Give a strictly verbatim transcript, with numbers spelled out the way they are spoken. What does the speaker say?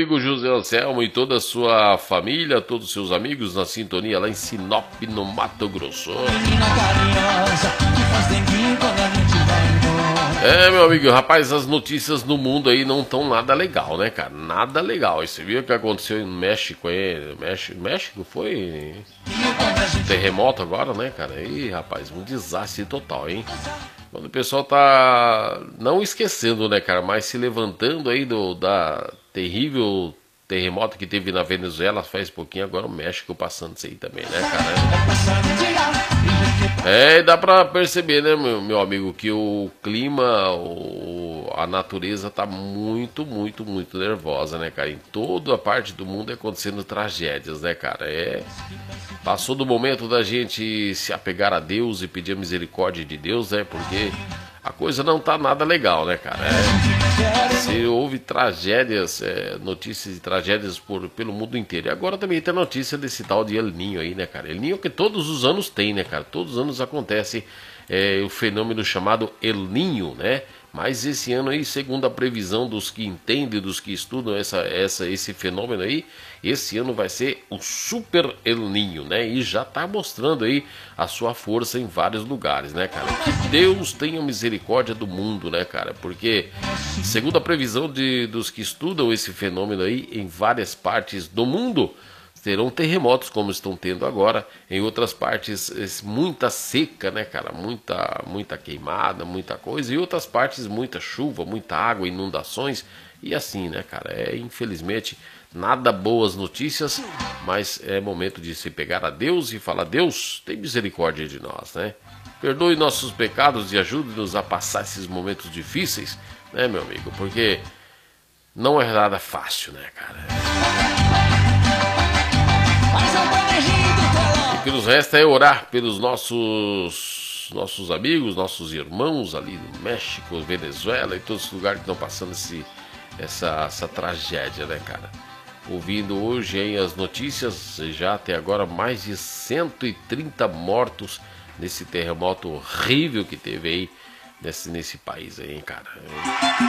amigo José Anselmo e toda a sua família, todos os seus amigos na sintonia lá em Sinop, no Mato Grosso. É, meu amigo, rapaz, as notícias no mundo aí não estão nada legal, né, cara? Nada legal. E você viu o que aconteceu no México aí? México, México foi terremoto agora, né, cara? Ih, rapaz, um desastre total, hein? Quando o pessoal tá não esquecendo, né, cara, mas se levantando aí do da terrível terremoto que teve na Venezuela faz pouquinho, agora o México passando isso aí também, né, cara? É, dá pra perceber, né, meu, meu amigo, que o clima, o, a natureza tá muito, muito, muito nervosa, né, cara? Em toda a parte do mundo é acontecendo tragédias, né, cara? É, passou do momento da gente se apegar a Deus e pedir a misericórdia de Deus, né? Porque a coisa não tá nada legal, né, cara? É, se houve tragédias, é, notícias de tragédias por, pelo mundo inteiro. E agora também tem a notícia desse tal de El Niño aí, né, cara? El Niño que todos os anos tem, né, cara? Todos os anos acontece é, o fenômeno chamado El Niño, né? Mas esse ano aí, segundo a previsão dos que entendem, dos que estudam essa, essa, esse fenômeno aí, esse ano vai ser o Super El Niño, né? E já tá mostrando aí a sua força em vários lugares, né, cara? Que Deus tenha misericórdia do mundo, né, cara? Porque, segundo a previsão de, dos que estudam esse fenômeno aí, em várias partes do mundo, terão terremotos como estão tendo agora, em outras partes muita seca, né, cara, muita, muita queimada, muita coisa, e outras partes muita chuva, muita água, inundações, e assim, né, cara, é infelizmente nada boas notícias, mas é momento de se pegar a Deus e falar: Deus, tem misericórdia de nós, né, perdoe nossos pecados e ajude-nos a passar esses momentos difíceis, né, meu amigo, porque não é nada fácil, né, cara. O que nos resta é orar pelos nossos nossos amigos, nossos irmãos ali no México, Venezuela e todos os lugares que estão passando esse, essa, essa tragédia, né, cara? Ouvindo hoje aí as notícias, já até agora mais de cento e trinta mortos nesse terremoto horrível que teve aí nesse, nesse país aí, cara.